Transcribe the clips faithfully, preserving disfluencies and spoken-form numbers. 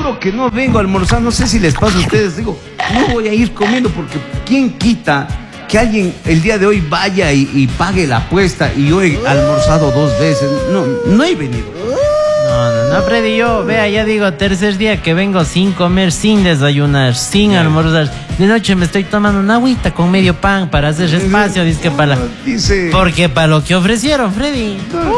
juro que no vengo a almorzar, no sé si les pasa a ustedes, digo, no voy a ir comiendo porque ¿quién quita que alguien el día de hoy vaya y, y pague la apuesta y yo he almorzado dos veces? No, no he venido. No, no, no, Freddy, yo, vea, ya digo, tercer día que vengo sin comer, sin desayunar, sin almorzar. De noche me estoy tomando una agüita con medio pan para hacer espacio, dice que para la... Dice... Porque para lo que ofrecieron, Freddy.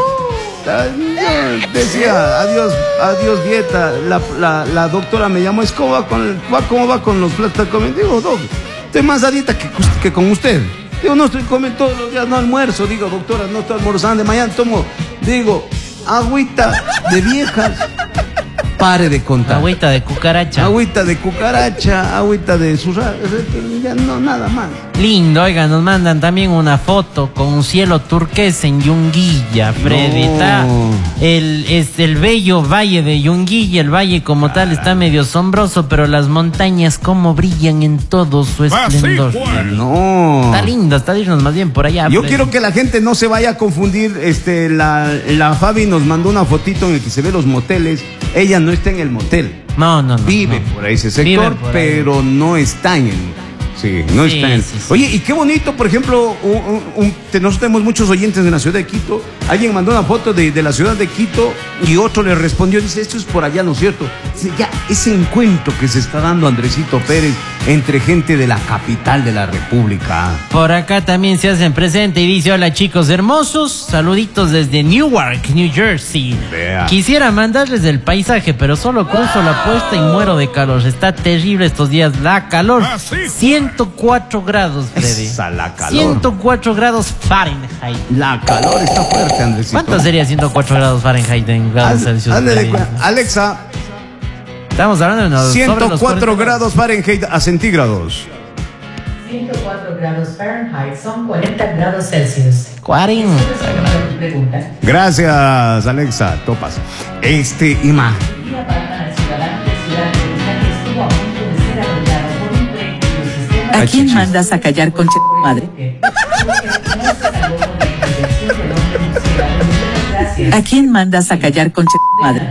Yo decía, adiós, adiós dieta. La, la, la doctora me llamó, es ¿cómo va con, el, va, cómo va con los platos de comida? Digo, doc, estoy más a dieta que, que con usted. Digo, no estoy comiendo todos los días, no almuerzo. Digo, doctora, no estoy almorzando, de mañana tomo, digo, agüita de viejas. Pare de contar. Agüita de cucaracha. Agüita de cucaracha, agüita de surra, ya no, nada más. Lindo, oiga, nos mandan también una foto con un cielo turquesa en Yunguilla, Freddy. No. Está el, es el bello valle de Yunguilla, el valle como tal está medio asombroso, pero las montañas como brillan en todo su esplendor. No. Está lindo, está irnos más bien por allá. Yo Freddy. quiero que la gente no se vaya a confundir. Este, la, la Fabi nos mandó una fotito en el que se ve los moteles. Ella no está en el motel. No, no, no. Vive no. por ahí ese sector, por ahí. pero no está en el. Sí, no Sí, está en. sí, sí. Oye, y qué bonito, por ejemplo, un, un, un, te- nosotros tenemos muchos oyentes en la ciudad de Quito. Alguien mandó una foto de, de la ciudad de Quito y otro le respondió, dice, esto es por allá, ¿no es cierto? Dice, ya, ese encuentro que se está dando, Andresito Pérez, entre gente de la capital de la República. Por acá también se hacen presente y dice, hola chicos hermosos, saluditos desde Newark, New Jersey. Vea. Quisiera mandarles el paisaje, pero solo cruzo la puesta y muero de calor. Está terrible estos días la calor. ciento cuatro grados, Freddy. Esa, la calor. ciento cuatro grados Fahrenheit. La calor está fuerte, Andresito. ¿Cuánto sería ciento cuatro grados Fahrenheit en grados Haz- Celsius? ándale, Freddy? cu- Alexa, Estamos hablando de unos sobre ciento los cuatro cuarenta grados Fahrenheit a centígrados. ciento cuatro grados Fahrenheit son cuarenta grados Celsius. cuarenta grados. Pregunta. Gracias, Alexa. Topas. Este, Ima. Día para el ciudadano de Ciudad de Luna que estuvo a punto de ser arrollado por un tren cuyo sistema ¿A Ay, quién chichis. mandas a callar, concha tu madre? ¿A quién mandas a callar, concha tu madre?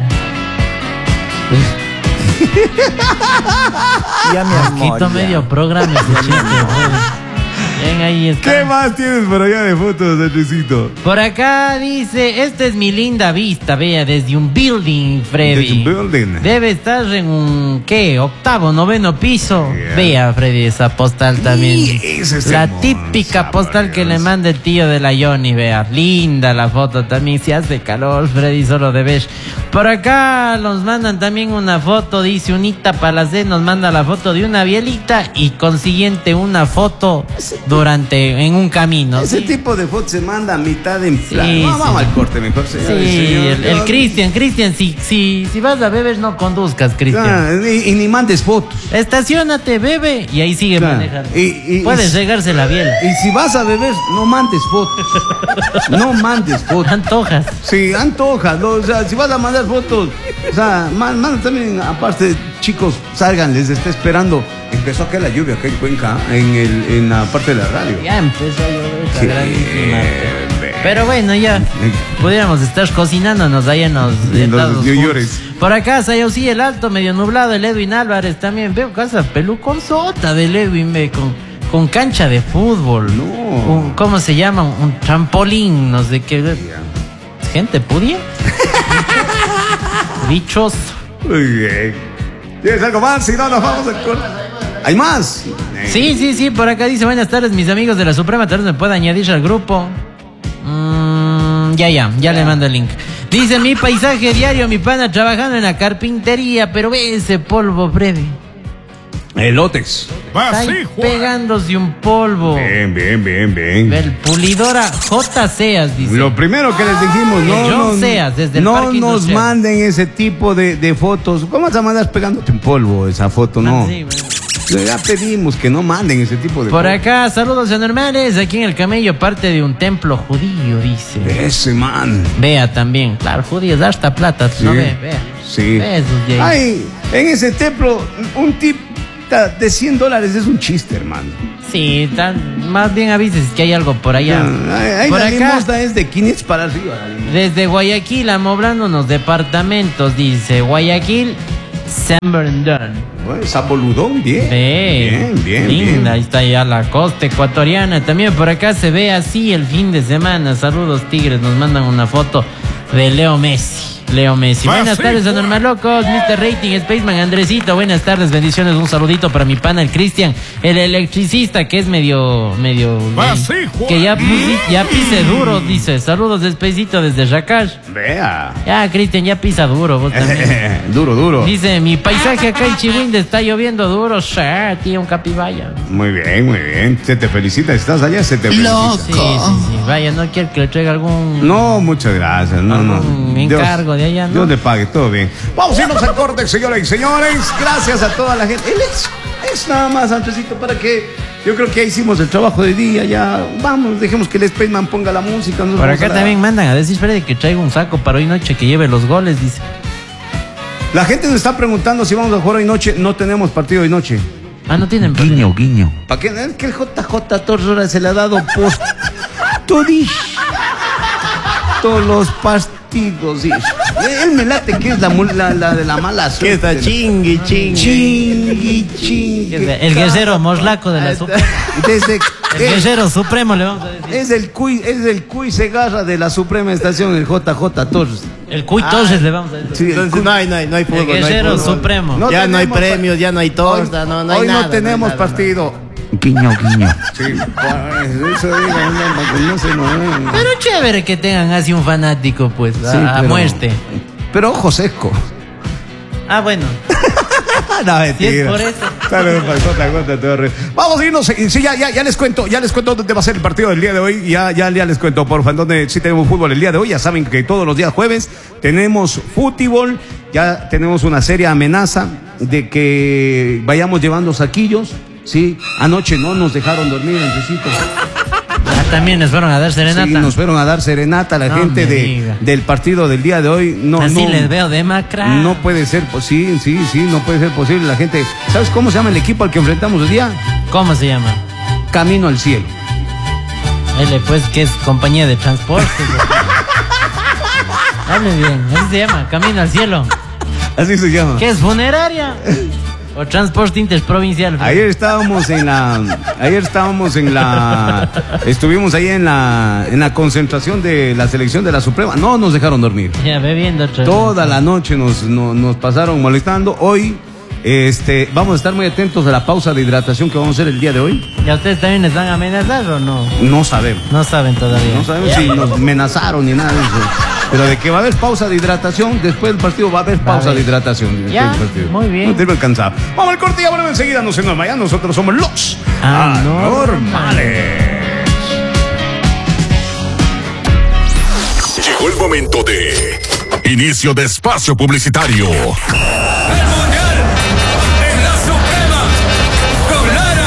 Ya mi amor. Quito ya. medio programa ese chiste, Freddy. Bien, ahí está. ¿Qué más tienes por allá de fotos, Andresito? Por acá dice, esta es mi linda vista, vea, desde un building, Freddy. Desde un building. Debe estar en un, ¿qué? Octavo, noveno piso. Yeah. Vea, Freddy, esa postal también. Y ese es La hermosa, típica postal que le Dios. manda el tío de la Johnny, vea. Linda la foto también, si hace calor, Freddy, solo de ver. Por acá nos mandan también una foto, dice Unita Palacé, nos manda la foto de una bielita y consiguiente una foto durante, en un camino. Ese ¿sí? tipo de fotos se manda a mitad en plan. Sí, No, sí. vamos al corte mejor, señor. Sí, Señor, el, el yo- Cristian, Cristian, si, si, si vas a beber no conduzcas, Cristian. Ah, y, y ni mandes fotos. Estacionate, bebe, y ahí sigue Claro. manejando. Y- y- Puedes y- regarse la biela. Y si vas a beber, no mandes fotos. No mandes fotos. Antojas. Sí, antoja, ¿no? O sea, si vas a mandar fotos, o sea, man- manda también, aparte, chicos, salgan, les está esperando. Empezó acá la lluvia, acá en Cuenca, en, el, en la parte de la radio. Ya empezó a llover esta Sí, grandísima. ve. Pero bueno, ya pudiéramos estar cocinándonos ahí en los, En los Estados New Unidos. Yorkers. Por acá, Sayosí, el alto, medio nublado, el Edwin Álvarez también. Veo casa peluconzota del Edwin, ve, con, con cancha de fútbol. No. Un- ¿Cómo se llama? Un trampolín, no sé qué. Gente pudia. Bichos. Muy bien. ¿Tienes algo más? Si no, nos vamos al corte. ¿Hay más? Sí, sí, sí, por acá dice, buenas tardes, mis amigos de la Suprema, tal vez me pueda añadir al grupo. Mm, ya, ya, ya le mando el link. Dice, mi paisaje diario, mi pana trabajando en la carpintería, pero ve ese polvo, Freddy. Elotes. Está ahí pegándose un polvo. Bien, bien, bien, bien. El pulidora J. Seas, dice. Lo primero que les dijimos, no, John nos- Seas, desde el no Parque nos Industrial. manden ese tipo de, de fotos. ¿Cómo vas a mandar pegándote en polvo esa foto? No. Ah, sí, bueno. Ya pedimos que no manden ese tipo de Por fotos. acá, saludos anormales, aquí en el camello, parte de un templo judío, dice. Ese man. Vea también, claro, judíos, hasta plata, Sí. ¿no ve? Vea. Sí. Ve esos de ahí. Ay, en ese templo, un tip de cien dólares es un chiste, hermano. Sí, tan, más bien avises que hay algo por allá. Ah, ay, ay, por la acá, limosna es de quinientos para arriba. la limosna. desde Guayaquil, amoblando unos departamentos, dice Guayaquil, San Bernardino. Bueno, Saboludón, bien. Ve, Bien, bien, linda, bien. ahí está ya la costa ecuatoriana. También por acá se ve así el fin de semana. Saludos, Tigres. Nos mandan una foto de Leo Messi. Leo Messi. Ah, Buenas sí, tardes, bueno. Anormal Locos, mister Rating, Spaceman, Andresito. Buenas tardes, bendiciones. Un saludito para mi pana, el Cristian, el electricista, que es medio, medio. Ah, eh, sí, Juan. que ya, pusi- ya pise duro, dice. Saludos, Spacito, desde Rakash. Vea. Ya, Cristian, ya pisa duro, vos también. Duro, duro. Dice, mi paisaje acá en Chihuinde está lloviendo duro. Shah, tío, un capibaya. Muy bien, muy bien. Se te felicita. Estás allá, se te felicita. Sí, sí, sí. Vaya, no quiero que le traiga algún. No, muchas gracias. No, no. Algún encargo de allá, ¿no? Dios le pague, todo bien. Vamos a irnos al corte, señoras y señores. Gracias a toda la gente. Él es, es nada más, Andresito, para que. Yo creo que ya hicimos el trabajo de día. Ya, vamos, dejemos que el Spaceman ponga la música. nos Por vamos acá a la- también mandan a decir, Freddy, que traiga un saco para hoy noche que lleve los goles, dice. La gente nos está preguntando si vamos a jugar hoy noche. No tenemos partido hoy noche. Ah, no tienen Guiño, guiño. ¿Para qué? Es que el J J Torres se le ha dado post. Todis. Todos los partidos. Y- Él me late que es la, mul- la, la de la mala suerte. Que está chingui, chingui. Chingui, chingui. El guerrero moslaco de la Suprema. Desde El es, guerrero supremo, le vamos a decir. es el cuy, es el cuy Segarra de la Suprema Estación, el J J Torres. El Cuy Torres, le vamos a decir. Sí, el Entonces cuy- no hay, no hay, no hay fútbol. El no hay guerrero fútbol. supremo. No ya no hay tenemos premios, ya no hay torta, Hoy- no, no hay hoy nada. no tenemos hay nada, partido. Guiño, guiño. Sí, pues, eso diga, no, no sé, no, Pero chévere que tengan así un fanático, pues, a, Sí, a pero- muerte. Pero ojo seco. Ah, bueno. No, Si es por eso. Saludos para J J Torres. Vamos a irnos. Sí, ya, ya, ya les cuento, ya les cuento dónde va a ser el partido del día de hoy. Ya, ya, ya les cuento, porfa, en donde sí tenemos fútbol el día de hoy. Ya saben que todos los días jueves tenemos fútbol. Ya tenemos una seria amenaza de que vayamos llevando saquillos. Sí, anoche no nos dejaron dormir, Andresito. Ah, también les fueron a dar serenata. Sí, nos fueron a dar serenata a la No gente me de, diga. del partido del día de hoy. No, Así no, les veo demacrar. no puede ser posible, sí, sí, no puede ser posible. La gente, ¿sabes cómo se llama el equipo al que enfrentamos hoy día? ¿Cómo se llama? Camino al cielo. Él, pues, que es compañía de transporte. Hable bien, así se llama, Camino al Cielo. Así se llama. ¿Qué es, funeraria? ¿O transporte interprovincial? Ayer estábamos en la, ayer estábamos en la, estuvimos ahí en la, en la concentración de la selección de la Suprema. No nos dejaron dormir. Ya, bebiendo otra vez. Toda la noche nos, no- nos pasaron molestando. Hoy, este, vamos a estar muy atentos a la pausa de hidratación que vamos a hacer el día de hoy. ¿Y a ustedes también les van a amenazar o no? No sabemos. No saben todavía. No sabemos si nos amenazaron ni nada de eso. Pero de que va a haber pausa de hidratación, después del partido va a haber pausa haber. de hidratación. después Ya, del partido. muy bien. No te cansado. Vamos al corte y ya volvemos enseguida. No se nos vayan. Nosotros somos los Anormales. Llegó el momento de inicio de espacio publicitario.